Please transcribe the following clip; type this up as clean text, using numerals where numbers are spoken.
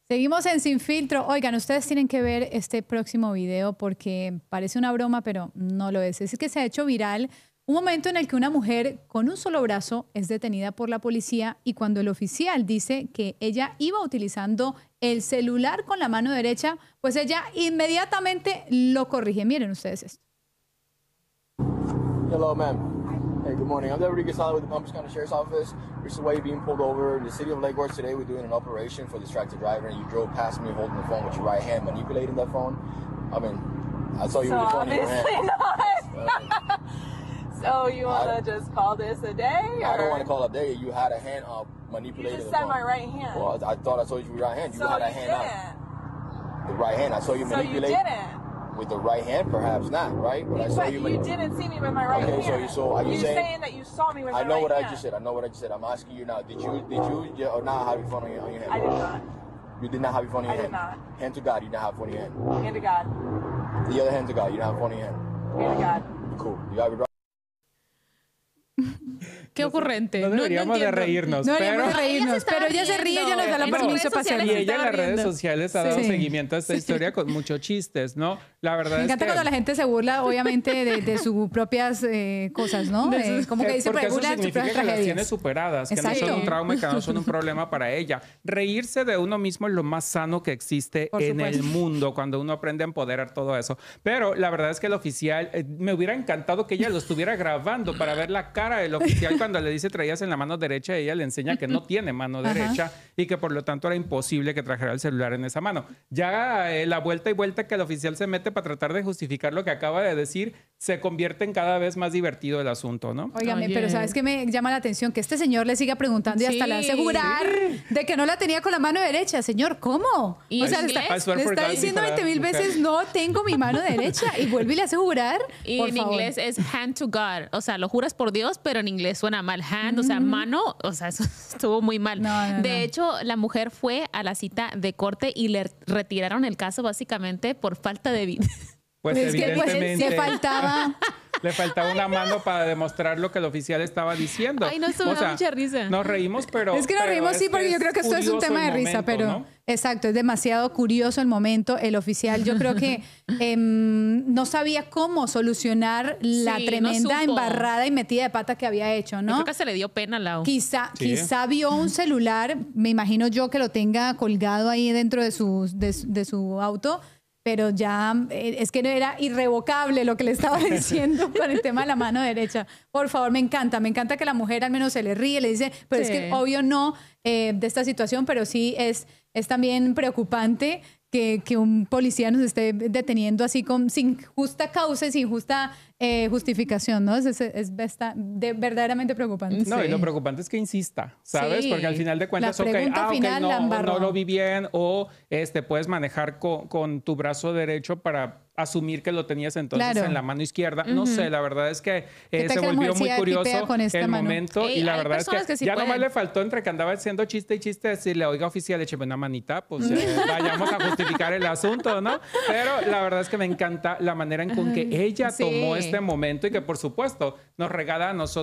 Seguimos en Sin Filtro. Oigan, ustedes tienen que ver este próximo video porque parece una broma, pero no lo es. Es que se ha hecho viral un momento en el que una mujer con un solo brazo es detenida por la policía y cuando el oficial dice que ella iba utilizando el celular con la mano derecha, pues ella inmediatamente lo corrige. Miren ustedes esto. Hello, ma'am. Hey, good morning. I'm Deputy Gasala with the Palm Beach County Sheriff's Office. Recently being pulled over in the city of Lake Worth today. We're doing an operation for distracted driver, and you drove past me holding the phone with your right hand, manipulating that phone. I mean, I saw you with the phone in your hand. Not. So you want to just call this a day? Or? I don't want to call it a day. You had a hand up manipulating the phone. You just said my right hand. Well, I thought I saw you with your right hand. You so had a you hand didn't. up. The right hand. I saw you manipulate. So you didn't. With the right hand, perhaps not, right? But I saw you. You didn't see me with my right hand. Okay, so are you saying that you saw me with my right hand? I know what I just said. I know what I just said. I'm asking you now. Did you or not have your phone on your hand? I did not. You did not have your phone in your hand? I did not. Hand to God, you didn't have your phone in your hand? Hand to God. The other hand to God, you didn't have your phone in your hand? Hand to God. Cool. You have your Qué ocurrente. No deberíamos de reírnos. No deberíamos de reírnos, pero ella se ríe, ella nos da la permiso para hacerlo. Y ella en las redes sociales ha dado seguimiento a esta historia con muchos chistes, ¿no? La verdad Me encanta cuando la gente se burla, obviamente, de sus propias cosas, ¿no? Como que dice, porque eso burla de sus significa propias que las tragedias. tiene superadas, que no son un trauma y que no son un problema para ella. Reírse de uno mismo es lo más sano que existe en el mundo, cuando uno aprende a empoderar todo eso. Pero la verdad es que el oficial, me hubiera encantado que ella lo estuviera grabando para ver la cara del oficial cuando le dice traías en la mano derecha, ella le enseña que no tiene mano derecha y que por lo tanto era imposible que trajera el celular en esa mano. Ya la vuelta y vuelta que el oficial se mete para tratar de justificar lo que acaba de decir, se convierte en cada vez más divertido el asunto, ¿no? Óigame, pero ¿sabes qué me llama la atención? Que este señor le siga preguntando y hasta le hace jurar de que no la tenía con la mano derecha. Señor, ¿cómo? ¿Y o sea, le está diciendo 20.000 veces, no tengo mi mano derecha y vuelve y le hace jurar. Y en inglés es hand to God. O sea, lo juras por Dios, pero en inglés suena mal. Hand, o sea, mano, o sea, eso estuvo muy mal. De hecho, la mujer fue a la cita de corte y le retiraron el caso básicamente por falta de vida. Pues evidentemente le faltaba una mano para demostrar lo que el oficial estaba diciendo. Ay, no, esto me da mucha risa. Nos reímos, pero... Es que nos reímos, sí, porque yo creo que esto es un tema de risa, pero... ¿no? Exacto, es demasiado curioso el momento. El oficial, yo creo que no sabía cómo solucionar la tremenda embarrada y metida de pata que había hecho, ¿no? Yo creo que se le dio pena a Lau. Quizá vio un celular, me imagino yo que lo tenga colgado ahí dentro de su auto, pero ya es que no era irrevocable lo que le estaba diciendo con el tema de la mano derecha. Por favor, me encanta que la mujer al menos se le ríe, le dice, pero es que obvio no de esta situación, pero sí es también preocupante que un policía nos esté deteniendo así sin justa causa y sin justa justificación, ¿no? Es verdaderamente preocupante. No, y lo preocupante es que insista, ¿sabes? Sí. Porque al final de cuentas, no lo vi bien o puedes manejar con tu brazo derecho para asumir que lo tenías entonces en la mano izquierda. No sé, la verdad es que se volvió muy curioso el momento y la verdad es que ya nomás le faltó entre que andaba haciendo chiste y chiste decirle, oiga oficial, écheme una manita, pues vayamos a justificar el asunto, ¿no? Pero la verdad es que me encanta la manera en con que ella tomó este momento y que por supuesto nos regala a nosotros